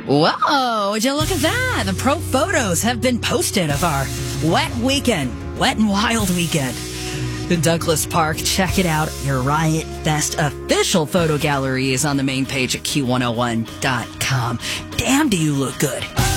Whoa, would you look at that? The pro photos have been posted of our wet and wild weekend. In Douglas Park, check it out. Your Riot Fest official photo gallery is on the main page at Q101.com. Damn, do you look good.